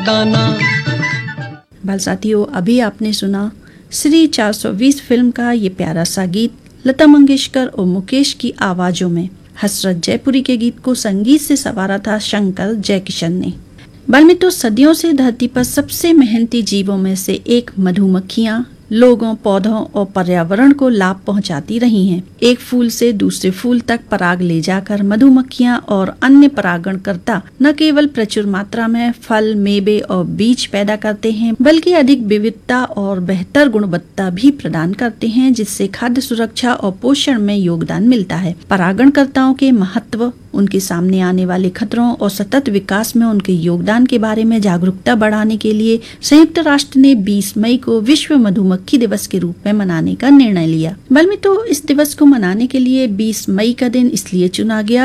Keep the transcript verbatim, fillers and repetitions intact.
मर्दाना। बाल साथियों, अभी आपने सुना श्री चार सौ बीस फिल्म का ये प्यारा सा गीत लता मंगेशकर और मुकेश की आवाजों में। हसरत जयपुरी के गीत को संगीत से संवारा था शंकर जयकिशन ने। बाल मित्रों, सदियों से धरती पर सबसे मेहनती जीवों में से एक मधुमक्खियां लोगों, पौधों और पर्यावरण को लाभ पहुंचाती रही हैं। एक फूल से दूसरे फूल तक पराग ले जाकर मधुमक्खियां और अन्य परागणकर्ता न केवल प्रचुर मात्रा में फल, मेवे और बीज पैदा करते हैं, बल्कि अधिक विविधता और बेहतर गुणवत्ता भी प्रदान करते हैं, जिससे खाद्य सुरक्षा और पोषण में योगदान मिलता है। परागणकर्ताओं के महत्व, उनके सामने आने वाले खतरों और सतत विकास में उनके योगदान के बारे में जागरूकता बढ़ाने के लिए संयुक्त राष्ट्र ने बीस मई को विश्व मधुमक्खी दिवस के रूप में मनाने का निर्णय लिया। बल में तो इस दिवस को मनाने के लिए बीस मई का दिन इसलिए चुना गया